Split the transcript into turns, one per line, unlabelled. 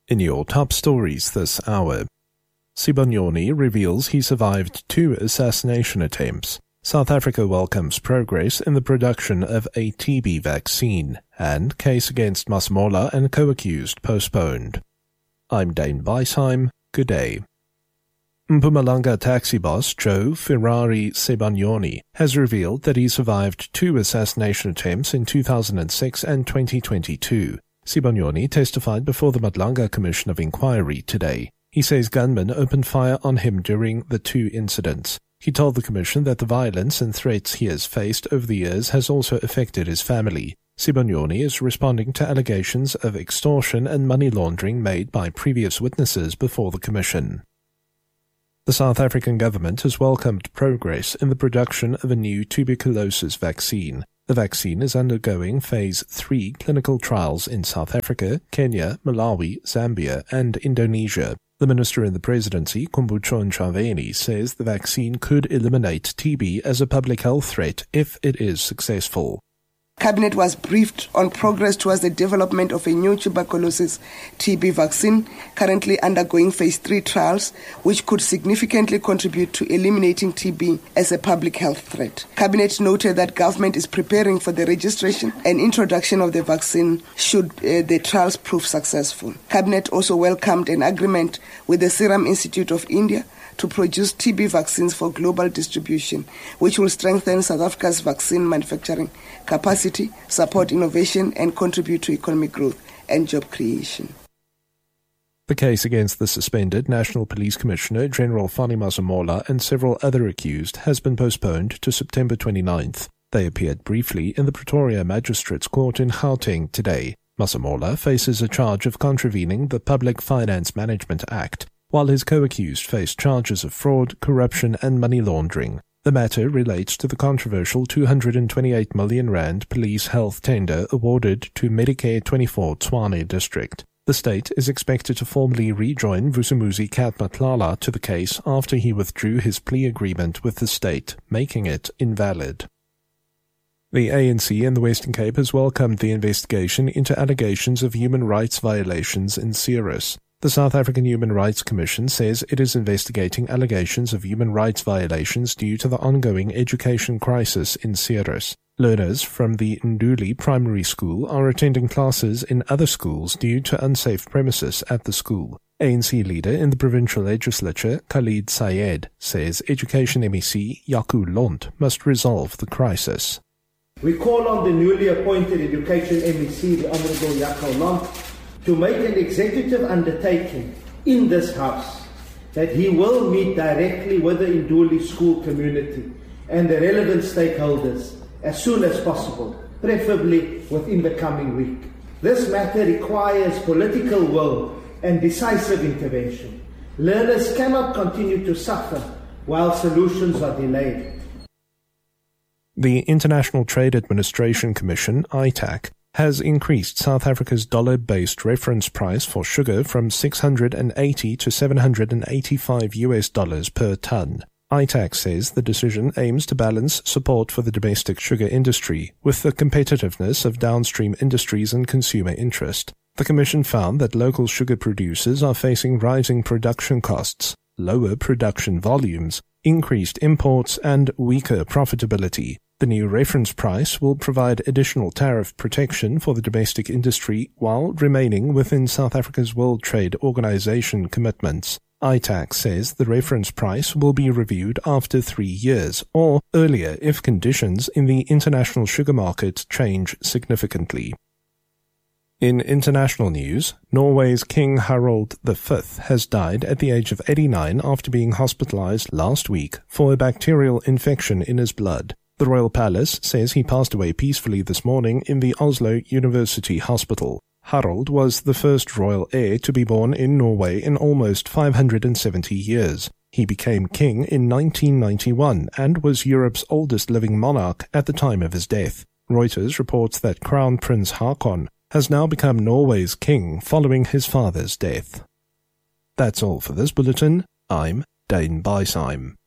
In your top stories this hour, Sibanyoni reveals he survived 2 assassination attempts. South Africa welcomes progress in the production of a TB vaccine, and case against Masemola and co-accused postponed. I'm Dane Weisheim. Good day. Mpumalanga taxi boss Joe Ferrari Sibanyoni has revealed that he survived 2 assassination attempts in 2006 and 2022. Sibanyoni testified before the Madlanga Commission of Inquiry today. He says gunmen opened fire on him during the 2 incidents. He told the commission that the violence and threats he has faced over the years has also affected his family. Sibanyoni is responding to allegations of extortion and money laundering made by previous witnesses before the commission. The South African government has welcomed progress in the production of a new tuberculosis vaccine. The vaccine is undergoing Phase 3 clinical trials in South Africa, Kenya, Malawi, Zambia, and Indonesia. The minister in the presidency, Khumbudzo Ntshavheni, says the vaccine could eliminate TB as a public health threat if it is successful.
Cabinet was briefed on progress towards the development of a new tuberculosis TB vaccine, currently undergoing Phase 3 trials, which could significantly contribute to eliminating TB as a public health threat. Cabinet noted that government is preparing for the registration and introduction of the vaccine should the trials prove successful. Cabinet also welcomed an agreement with the Serum Institute of India to produce TB vaccines for global distribution, which will strengthen South Africa's vaccine manufacturing capacity, support innovation, and contribute to economic growth and job creation.
The case against the suspended National Police Commissioner General Fani Masemola and several other accused has been postponed to September 29th. They appeared briefly in the Pretoria Magistrates Court in Gauteng today. Masemola faces a charge of contravening the Public Finance Management Act, while his co-accused faced charges of fraud, corruption and money laundering. The matter relates to the controversial 228 million rand police health tender awarded to Medicare 24 Tshwane district. The state is expected to formally rejoin Vusumuzi Matlala to the case after he withdrew his plea agreement with the state, making it invalid. The ANC in the Western Cape has welcomed the investigation into allegations of human rights violations in Ceres. The South African Human Rights Commission says it is investigating allegations of human rights violations due to the ongoing education crisis in Ceres. Learners from the Nduli Primary School are attending classes in other schools due to unsafe premises at the school. ANC leader in the provincial legislature, Khalid Sayed, says Education MEC Yaku Lont must resolve the crisis.
We call on the newly appointed Education MEC, the Honourable Yaku Lont, to make an executive undertaking in this House that he will meet directly with the Nduli school community and the relevant stakeholders as soon as possible, preferably within the coming week. This matter requires political will and decisive intervention. Learners cannot continue to suffer while solutions are delayed.
The International Trade Administration Commission, ITAC, has increased South Africa's dollar-based reference price for sugar from $680 to $785 per ton. ITAC says the decision aims to balance support for the domestic sugar industry with the competitiveness of downstream industries and consumer interest. The Commission found that local sugar producers are facing rising production costs, lower production volumes, increased imports, and weaker profitability. The new reference price will provide additional tariff protection for the domestic industry while remaining within South Africa's World Trade Organization commitments. ITAC says the reference price will be reviewed after 3 years, or earlier if conditions in the international sugar market change significantly. In international news, Norway's King Harald V has died at the age of 89 after being hospitalized last week for a bacterial infection in his blood. The Royal Palace says he passed away peacefully this morning in the Oslo University Hospital. Harald was the first royal heir to be born in Norway in almost 570 years. He became king in 1991 and was Europe's oldest living monarch at the time of his death. Reuters reports that Crown Prince Haakon has now become Norway's king following his father's death. That's all for this bulletin. I'm Dane Weisheim.